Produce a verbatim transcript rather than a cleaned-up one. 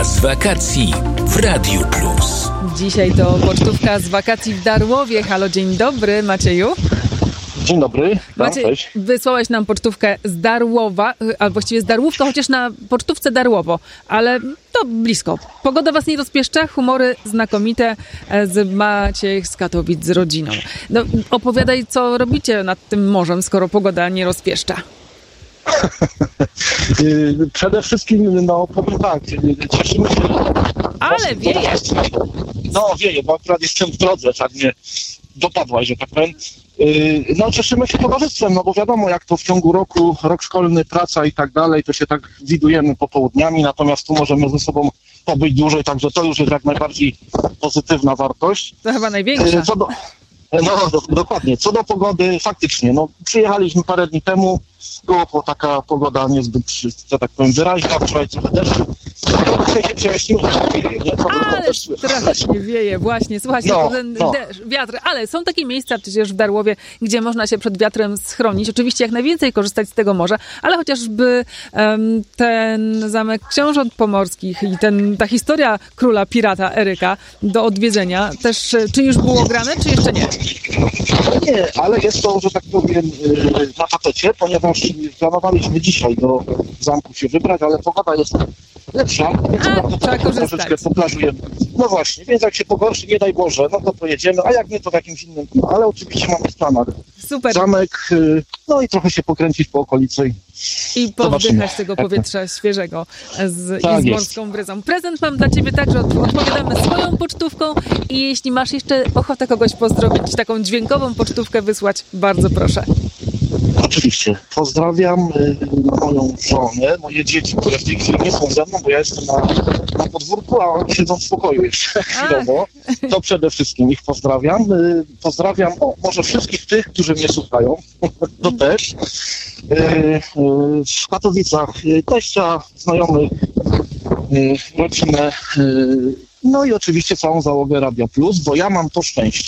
Z wakacji w Radiu Plus. Dzisiaj to pocztówka z wakacji w Darłowie. Halo, dzień dobry, Macieju. Dzień dobry. Maciej, Cześć. wysłałeś nam pocztówkę z Darłowa, a właściwie z Darłówka, chociaż na pocztówce Darłowo, ale to blisko. Pogoda was nie rozpieszcza, humory znakomite z Maciej z Katowic z rodziną. No, opowiadaj, co robicie nad tym morzem, skoro pogoda nie rozpieszcza. Przede wszystkim, no powiem tak, cieszymy się... Ale wieje. No wieje, bo akurat jestem w drodze, tak mnie dopadła, że tak powiem. No cieszymy się towarzystwem, no bo wiadomo, jak to w ciągu roku, rok szkolny, praca i tak dalej, to się tak widujemy popołudniami, natomiast tu możemy ze sobą pobyć dłużej, także to już jest jak najbardziej pozytywna wartość. To chyba największa. Co do... No do, dokładnie. Co do pogody, faktycznie, no przyjechaliśmy parę dni temu, była to taka pogoda niezbyt, że tak powiem, wyraźna, wczoraj trochę deszczu. No dzisiaj się przejaśniło, nie? To ale strasznie wieje, właśnie, słuchajcie, no, ten no. deszcz, wiatr, ale są takie miejsca przecież w Darłowie, gdzie można się przed wiatrem schronić, oczywiście jak najwięcej korzystać z tego morza, ale chociażby um, ten zamek Książąt Pomorskich i ten, ta historia króla pirata Eryka do odwiedzenia też, czy już było grane, czy jeszcze nie? Nie, ale jest to, że tak powiem, na tapecie, ponieważ planowaliśmy dzisiaj do zamku się wybrać, ale pogoda jest lepsza, więc A, to trzeba korzystać. troszeczkę poplażujemy. No właśnie, więc jak się pogorszy, nie daj Boże, no to pojedziemy, a jak nie, to w jakimś innym, no, ale oczywiście mamy w planach Super. zamek, no i trochę się pokręcić po okolicy. I powdychać tego powietrza świeżego z, Tak i z jest. morską bryzą. Prezent mam dla ciebie także, od, odpowiadamy swoją pocztówką i jeśli masz jeszcze ochotę kogoś pozdrowić, taką dźwiękową pocztówkę wysłać, bardzo proszę. Oczywiście. Pozdrawiam y, moją żonę, moje dzieci, które w tej chwili nie są ze mną, bo ja jestem na, na podwórku, a oni siedzą w spokoju jeszcze chwilowo. To przede wszystkim ich pozdrawiam. Y, pozdrawiam o, może wszystkich tych, którzy mnie słuchają. To też. Y, y, w Katowicach y, teścia, znajomych, y, rodzinę, y, no i oczywiście całą załogę Radia Plus, bo ja mam to szczęście,